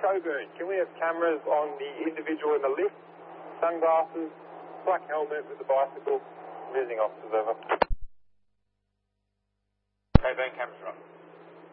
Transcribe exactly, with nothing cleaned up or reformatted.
Coburn, can we have cameras on the individual in the lift, sunglasses, black helmet with the bicycle, visiting officers over. Coburn, cameras